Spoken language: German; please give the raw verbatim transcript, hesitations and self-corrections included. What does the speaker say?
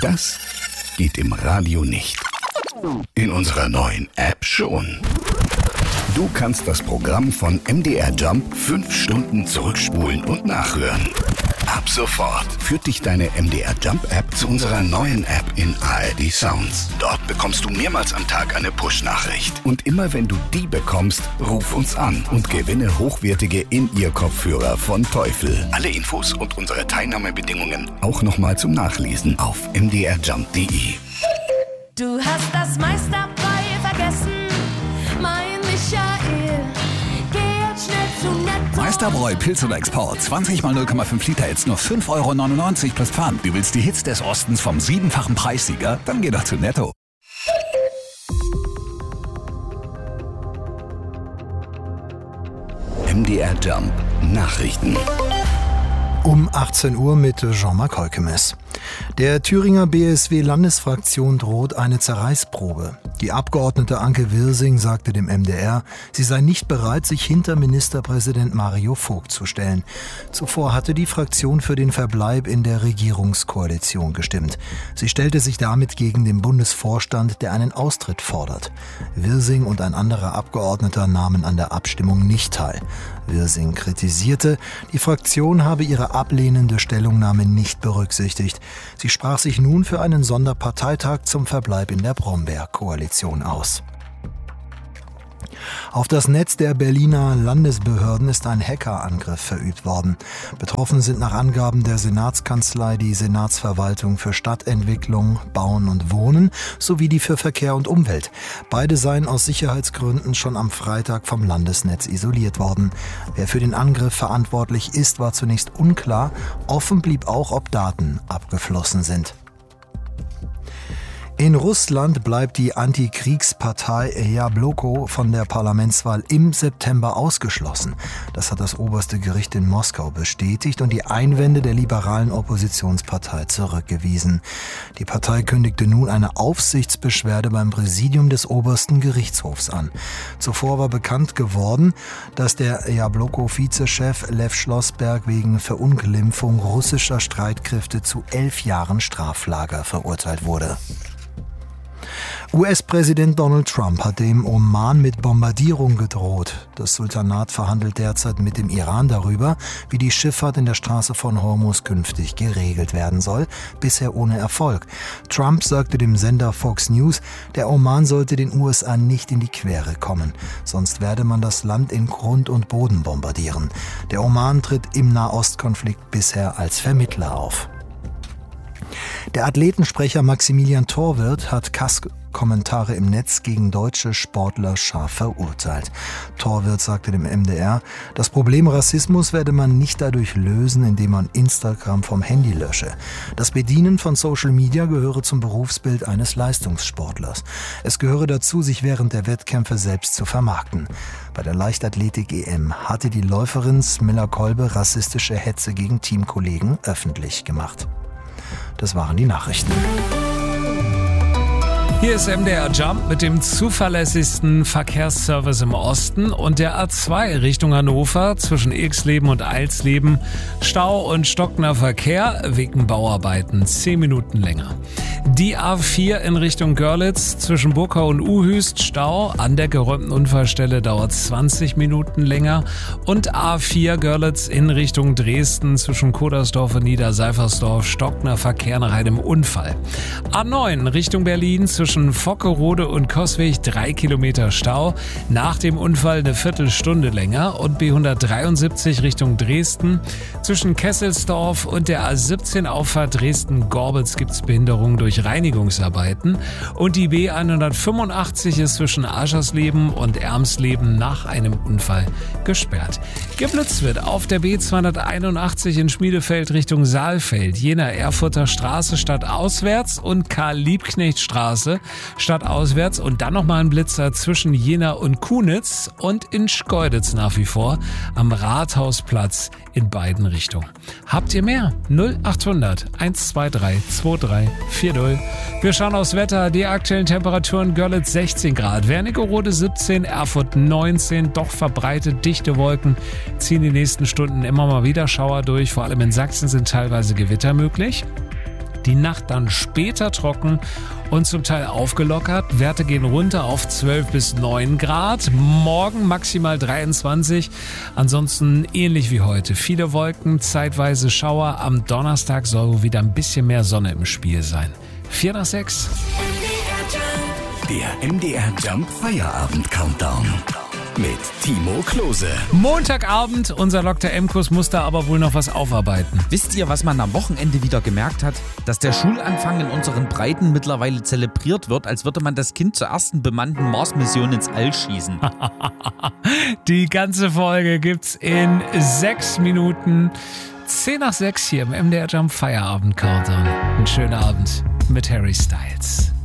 Das geht im Radio nicht. In unserer neuen App schon. Du kannst das Programm von M D R Jump fünf Stunden zurückspulen und nachhören. Ab sofort führt dich deine M D R Jump App zu unserer neuen App in A R D Sounds. Dort bekommst du mehrmals am Tag eine Push-Nachricht. Und immer wenn du die bekommst, ruf uns an und gewinne hochwertige In-Ear-Kopfhörer von Teufel. Alle Infos und unsere Teilnahmebedingungen auch nochmal zum Nachlesen auf m d r jump punkt d e. Du hast das Meisterbräu vergessen, mein Michael. Geh jetzt schnell zu Netto. Meisterbräu Pilz oder Export. zwanzig mal null Komma fünf Liter, jetzt nur fünf Euro neunundneunzig plus Pfand. Du willst die Hits des Ostens vom siebenfachen Preissieger? Dann geh doch zu Netto. M D R Jump Nachrichten. Um achtzehn Uhr mit Jean-Marc Heukemes. Der Thüringer B S W-Landesfraktion droht eine Zerreißprobe. Die Abgeordnete Anke Wirsing sagte dem M D R, sie sei nicht bereit, sich hinter Ministerpräsident Mario Vogt zu stellen. Zuvor hatte die Fraktion für den Verbleib in der Regierungskoalition gestimmt. Sie stellte sich damit gegen den Bundesvorstand, der einen Austritt fordert. Wirsing und ein anderer Abgeordneter nahmen an der Abstimmung nicht teil. Wirsing kritisierte, die Fraktion habe ihre ablehnende Stellungnahme nicht berücksichtigt. Sie sprach sich nun für einen Sonderparteitag zum Verbleib in der Brombeer-Koalition aus. Auf das Netz der Berliner Landesbehörden ist ein Hackerangriff verübt worden. Betroffen sind nach Angaben der Senatskanzlei die Senatsverwaltung für Stadtentwicklung, Bauen und Wohnen sowie die für Verkehr und Umwelt. Beide seien aus Sicherheitsgründen schon am Freitag vom Landesnetz isoliert worden. Wer für den Angriff verantwortlich ist, war zunächst unklar. Offen blieb auch, ob Daten abgeflossen sind. In Russland bleibt die Antikriegspartei Jabloko von der Parlamentswahl im September ausgeschlossen. Das hat das oberste Gericht in Moskau bestätigt und die Einwände der liberalen Oppositionspartei zurückgewiesen. Die Partei kündigte nun eine Aufsichtsbeschwerde beim Präsidium des obersten Gerichtshofs an. Zuvor war bekannt geworden, dass der Jabloko-Vizechef Lev Schlossberg wegen Verunglimpfung russischer Streitkräfte zu elf Jahren Straflager verurteilt wurde. U S-Präsident Donald Trump hat dem Oman mit Bombardierung gedroht. Das Sultanat verhandelt derzeit mit dem Iran darüber, wie die Schifffahrt in der Straße von Hormuz künftig geregelt werden soll, bisher ohne Erfolg. Trump sagte dem Sender Fox News, der Oman sollte den U S A nicht in die Quere kommen, sonst werde man das Land in Grund und Boden bombardieren. Der Oman tritt im Nahostkonflikt bisher als Vermittler auf. Der Athletensprecher Maximilian Thorwirth hat Kass-Kommentare im Netz gegen deutsche Sportler scharf verurteilt. Thorwirth sagte dem M D R, das Problem Rassismus werde man nicht dadurch lösen, indem man Instagram vom Handy lösche. Das Bedienen von Social Media gehöre zum Berufsbild eines Leistungssportlers. Es gehöre dazu, sich während der Wettkämpfe selbst zu vermarkten. Bei der Leichtathletik-E M hatte die Läuferin Smilla Kolbe rassistische Hetze gegen Teamkollegen öffentlich gemacht. Das waren die Nachrichten. Hier ist M D R Jump mit dem zuverlässigsten Verkehrsservice im Osten und der A zwei Richtung Hannover zwischen Ilksleben und Eilsleben. Stau und stockender Verkehr wegen Bauarbeiten zehn Minuten länger. Die A vier in Richtung Görlitz zwischen Burkau und Uhüst. Stau an der geräumten Unfallstelle dauert zwanzig Minuten länger. Und A vier Görlitz in Richtung Dresden zwischen Kodersdorf und Niederseifersdorf. Stockender Verkehr nach einem Unfall. A neun Richtung Berlin zwischen Zwischen Vockerode und Coswig drei Kilometer Stau, nach dem Unfall eine Viertelstunde länger und B hundertdreiundsiebzig Richtung Dresden. Zwischen Kesselsdorf und der A siebzehn Auffahrt Dresden-Gorbitz gibt es Behinderungen durch Reinigungsarbeiten und die B hundertfünfundachtzig ist zwischen Aschersleben und Ermsleben nach einem Unfall gesperrt. Geblitzt wird auf der B zweihunderteinundachtzig in Schmiedefeld Richtung Saalfeld, Jena Erfurter Straße stadtauswärts und Karl-Liebknecht-Straße stadtauswärts und dann nochmal ein Blitzer zwischen Jena und Kunitz und in Schkeuditz nach wie vor am Rathausplatz in beiden Richtungen. Habt ihr mehr? null achthundert eins zwei drei zwei drei vier null. Wir schauen aufs Wetter. Die aktuellen Temperaturen: Görlitz sechzehn Grad, Wernigerode siebzehn, Erfurt neunzehn, doch verbreitet dichte Wolken ziehen die nächsten Stunden immer mal wieder Schauer durch. Vor allem in Sachsen sind teilweise Gewitter möglich. Die Nacht dann später trocken und zum Teil aufgelockert. Werte gehen runter auf zwölf bis neun Grad. Morgen maximal dreiundzwanzig. Ansonsten ähnlich wie heute. Viele Wolken, zeitweise Schauer. Am Donnerstag soll wieder ein bisschen mehr Sonne im Spiel sein. vier nach sechs. Der M D R Jump Feierabend Countdown mit Timo Klose. Montagabend, unser Doktor M-Kurs muss da aber wohl noch was aufarbeiten. Wisst ihr, was man am Wochenende wieder gemerkt hat? Dass der Schulanfang in unseren Breiten mittlerweile zelebriert wird, als würde man das Kind zur ersten bemannten Mars-Mission ins All schießen. Die ganze Folge gibt's in sechs Minuten. zehn nach sechs hier im M D R Jump Feierabend Countdown. Einen schönen Abend mit Harry Styles.